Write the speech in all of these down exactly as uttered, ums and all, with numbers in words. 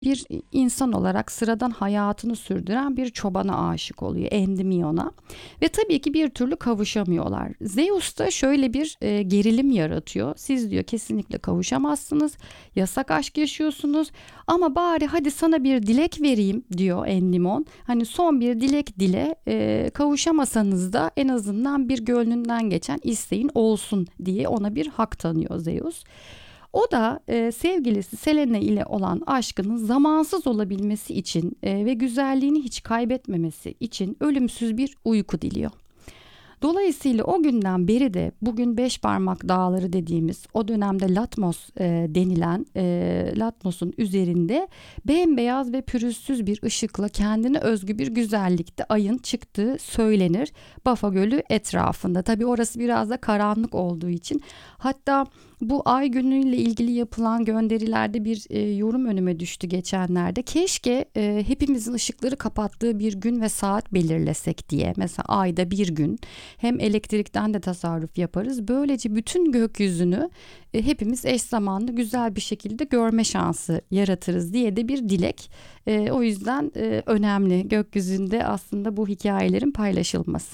Bir insan olarak sıradan hayatını sürdüren bir çobana aşık oluyor, Endymion'a. Ve tabii ki bir türlü kavuşamıyorlar. Zeus da şöyle bir e, gerilim yaratıyor. Siz diyor kesinlikle kavuşamazsınız, yasak aşk yaşıyorsunuz ama bari hadi sana bir dilek vereyim diyor Endymion. Hani son bir dilek dile, e, kavuşamasanız da en azından bir gönlünden geçen isteğin olsun diye ona bir hak tanıyor Zeus. O da e, sevgilisi Selene ile olan aşkının zamansız olabilmesi için e, ve güzelliğini hiç kaybetmemesi için ölümsüz bir uyku diliyor. Dolayısıyla o günden beri de bugün beş parmak dağları dediğimiz o dönemde Latmos e, denilen e, Latmos'un üzerinde bembeyaz ve pürüzsüz bir ışıkla kendine özgü bir güzellikte ayın çıktığı söylenir Bafa Gölü etrafında. Tabii orası biraz da karanlık olduğu için, hatta bu ay günüyle ilgili yapılan gönderilerde bir e, yorum önüme düştü geçenlerde. Keşke e, hepimizin ışıkları kapattığı bir gün ve saat belirlesek diye. Mesela ayda bir gün, hem elektrikten de tasarruf yaparız. Böylece bütün gökyüzünü e, hepimiz eş zamanlı güzel bir şekilde görme şansı yaratırız diye de bir dilek. E, o yüzden e, önemli gökyüzünde aslında bu hikayelerin paylaşılması.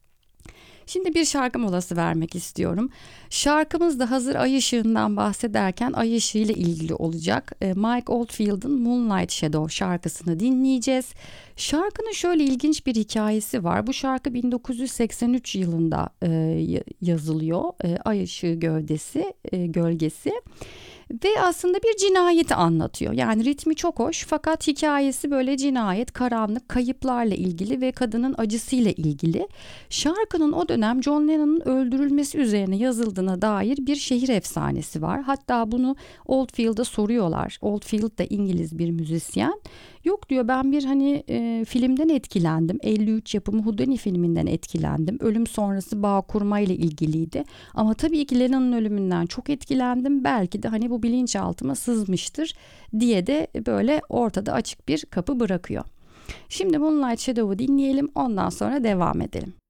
Şimdi bir şarkı molası vermek istiyorum. Şarkımız da hazır ay ışığından bahsederken ay ışığı ile ilgili olacak. Mike Oldfield'ın Moonlight Shadow şarkısını dinleyeceğiz. Şarkının şöyle ilginç bir hikayesi var. Bu şarkı bin dokuz yüz seksen üç yılında yazılıyor. Ay ışığı gövdesi, gölgesi. Ve aslında bir cinayeti anlatıyor. Yani ritmi çok hoş fakat hikayesi böyle cinayet, karanlık, kayıplarla ilgili ve kadının acısıyla ilgili. Şarkının o dönem John Lennon'ın öldürülmesi üzerine yazıldığına dair bir şehir efsanesi var. Hatta bunu Oldfield'a soruyorlar. Oldfield de İngiliz bir müzisyen. Yok diyor, ben bir hani e, filmden etkilendim. elli üç yapımı Houdini filminden etkilendim. Ölüm sonrası bağ kurma ile ilgiliydi. Ama tabii ki Lennon'ın ölümünden çok etkilendim. Belki de hani bu bilinçaltıma sızmıştır diye de böyle ortada açık bir kapı bırakıyor. Şimdi Moonlight Shadow'u dinleyelim, ondan sonra devam edelim.